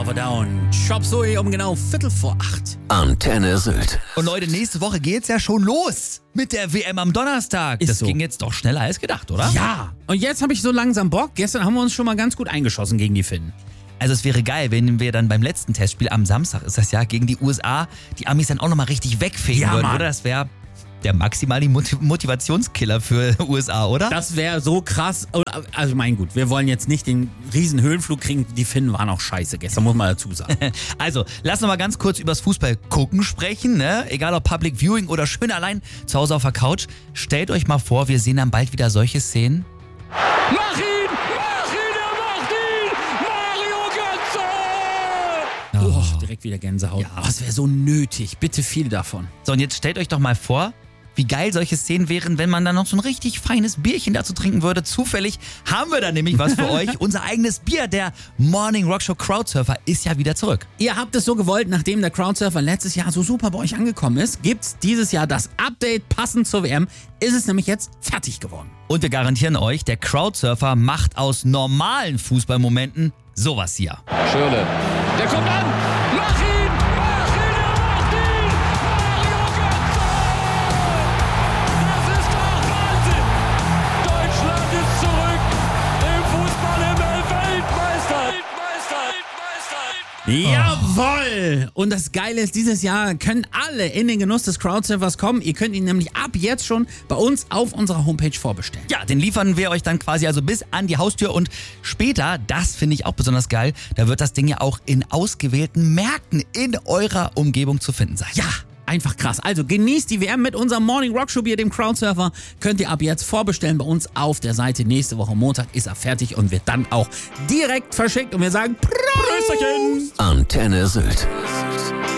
Lover Down. Chop Suey um genau 7:45. Antenne Sylt. Und Leute, nächste Woche geht's ja schon los mit der WM am Donnerstag. Ist Das so. ging jetzt doch schneller als gedacht, oder? Ja, und jetzt habe ich so langsam Bock. Gestern haben wir uns schon mal ganz gut eingeschossen gegen die Finnen. Also es wäre geil, wenn wir dann beim letzten Testspiel am Samstag, ist das ja, gegen die USA, die Amis dann auch nochmal richtig wegfegen Ja, würden, Mann. oder? Das wäre der maximale Motivationskiller für USA, oder? Das wäre so krass. Also mein gut, wir wollen jetzt nicht den riesen Höhenflug kriegen. Die Finnen waren auch scheiße gestern, muss man dazu sagen. Also, lass noch mal ganz kurz übers Fußball gucken sprechen, ne? Egal ob Public Viewing oder schön allein zu Hause auf der Couch. Stellt euch mal vor, wir sehen dann bald wieder solche Szenen. Mach ihn! Er macht ihn! Mario Götze! Oh, direkt wieder Gänsehaut. Ja. Das wäre so nötig. Bitte viel davon. So, und jetzt stellt euch doch mal vor, wie geil solche Szenen wären, wenn man dann noch so ein richtig feines Bierchen dazu trinken würde. Zufällig haben wir da nämlich was für euch. Unser eigenes Bier, der Morning Rock Show Crowdsurfer, ist ja wieder zurück. Ihr habt es so gewollt, nachdem der Crowdsurfer letztes Jahr so super bei euch angekommen ist, gibt's dieses Jahr das Update passend zur WM. Ist es nämlich jetzt fertig geworden. Und wir garantieren euch, der Crowdsurfer macht aus normalen Fußballmomenten sowas hier. Schöne. Der kommt an! Mach ihn! Mach ihn! Er macht ihn! Mario Götze! Das ist doch Wahnsinn! Deutschland ist zurück im Fußballhimmel Weltmeister! Jawohl! Und das Geile ist, dieses Jahr können alle in den Genuss des Crowdsurfers kommen. Ihr könnt ihn nämlich ab jetzt schon bei uns auf unserer Homepage vorbestellen. Ja, den liefern wir euch dann quasi also bis an die Haustür und später, das finde ich auch besonders geil, da wird das Ding ja auch in ausgewählten Märkten in eurer Umgebung zu finden sein. Ja, einfach krass. Also genießt die WM mit unserem Morning Rock Show Bier, dem Crowdsurfer. Könnt ihr ab jetzt vorbestellen bei uns auf der Seite. Nächste Woche Montag ist er fertig und wird dann auch direkt verschickt. Und wir sagen Prösterchen! Antenne Sylt.